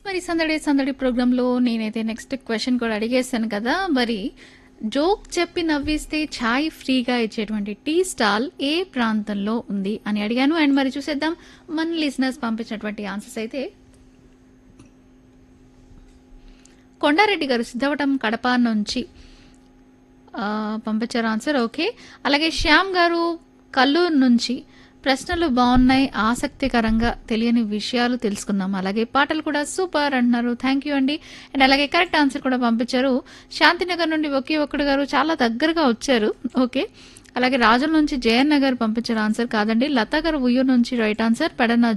మరి సందడి సందడి ప్రోగ్రాంలో నేనైతే నెక్స్ట్ క్వశ్చన్ కూడా అడిగేశాను కదా మరి జోక్ చెప్పి నవ్విస్తే ఛాయ్ ఫ్రీగా ఇచ్చేటువంటి టీ స్టాల్ ఏ ప్రాంతంలో ఉంది అని అడిగాను అండ్ మరి చూసేద్దాం మన లిసనర్స్ పంపించినటువంటి ఆన్సర్స్ అయితే కొండారెడ్డి గారు సిద్ధవటం కడప నుంచి పంపించారు ఆన్సర్ ఓకే అలాగే శ్యామ్ గారు కల్లూరు నుంచి ప్రశ్నలు బాగున్నాయి ఆసక్తికరంగా తెలియని విషయాలు తెలుసుకుందాం అలాగే పాటలు కూడా సూపర్ అంటున్నారు థ్యాంక్ యూ అండి అండ్ అలాగే కరెక్ట్ ఆన్సర్ కూడా పంపించారు శాంతినగర్ నుండి ఒకే ఒక్కడు గారు చాలా దగ్గరగా వచ్చారు ఓకే అలాగే రాజుల నుంచి జయన్ నగర్ పంపించారు ఆన్సర్ కాదండి లతా గారు ఉయ్యూరు నుంచి రైట్ ఆన్సర్ పెడన